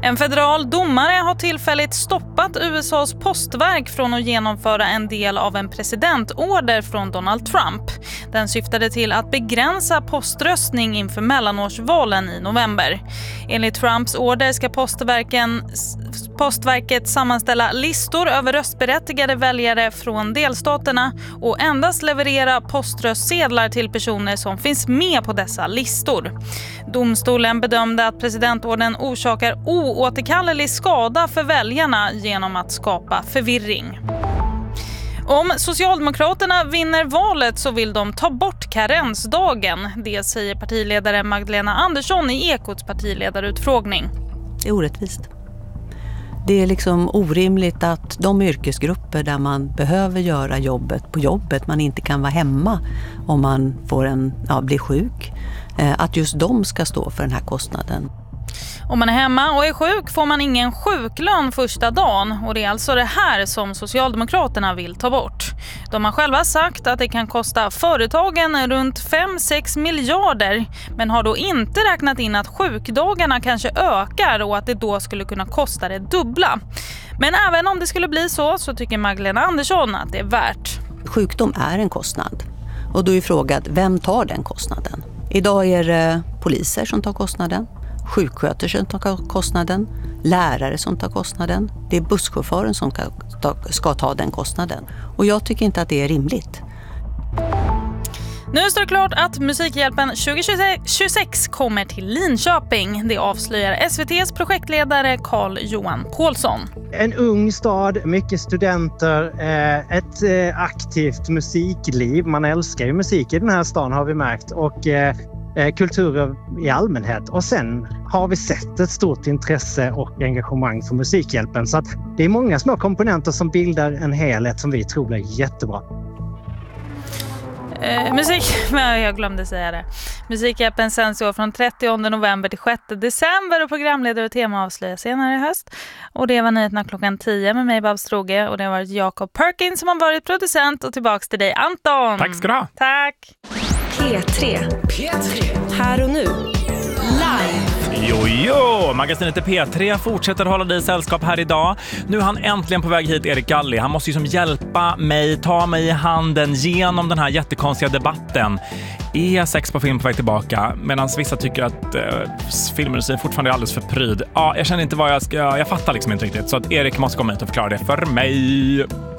En federal domare har tillfälligt stoppat USAs postverk från att genomföra en del av en presidentorder från Donald Trump. Den syftade till att begränsa poströstning inför mellanårsvalen i november. Enligt Trumps order ska Postverket sammanställa listor över röstberättigade väljare från delstaterna och endast leverera poströstsedlar till personer som finns med på dessa listor. Domstolen bedömde att presidentorden orsakar oåterkallelig skada för väljarna genom att skapa förvirring. Om Socialdemokraterna vinner valet så vill de ta bort karensdagen. Det säger partiledare Magdalena Andersson i Ekots partiledarutfrågning. Det är orättvist. Det är liksom orimligt att de yrkesgrupper där man behöver göra jobbet på jobbet, man inte kan vara hemma om man får blir sjuk, att just de ska stå för den här kostnaden. Om man är hemma och är sjuk får man ingen sjuklön första dagen och det är alltså det här som Socialdemokraterna vill ta bort. De har själva sagt att det kan kosta företagen runt 5-6 miljarder men har då inte räknat in att sjukdagarna kanske ökar och att det då skulle kunna kosta det dubbla. Men även om det skulle bli så tycker Magdalena Andersson att det är värt. Sjukdom är en kostnad och då är frågan, vem tar den kostnaden? Idag är det poliser som tar kostnaden. Sjuksköterskor som tar kostnaden, lärare som tar kostnaden, det är busschauffören som ska ta den kostnaden. Och jag tycker inte att det är rimligt. Nu står det klart att Musikhjälpen 2026 kommer till Linköping. Det avslöjar SVT:s projektledare Carl-Johan Paulsson. En ung stad, mycket studenter, ett aktivt musikliv. Man älskar ju musik i den här stan har vi märkt och kulturer i allmänhet. Och sen har vi sett ett stort intresse och engagemang för Musikhjälpen. Så att det är många små komponenter som bildar en helhet som vi tror blir jättebra. Jag glömde säga det. Musikhjälpen sänds från 30 november till 6 december och programledare och tema avslöjas senare i höst. Och det var nyheterna klockan 10 med mig Babs Stroge och det har varit Jakob Perkins som har varit producent och tillbaks till dig Anton. Tack ska du ha. Tack. P3. Här och nu. Live. Jo, magasinet P3 fortsätter hålla dig sällskap här idag. Nu är han äntligen på väg hit, Erik Galli. Han måste ju som hjälpa mig, ta mig i handen genom den här jättekonstiga debatten. Är Sex på film på väg tillbaka? Medan vissa tycker att filmindustrin fortfarande är alldeles för pryd. Ja, jag känner inte vad jag fattar liksom inte riktigt. Så att Erik måste komma hit och förklara det för mig.